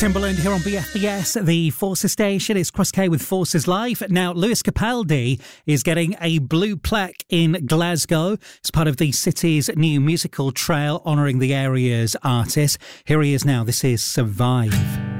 Timberland here on BFBS, the Forces station. It's Chris K with Forces Live. Now, Lewis Capaldi is getting a blue plaque in Glasgow. It's part of the city's new musical trail honouring the area's artists. Here he is now. This is Survive.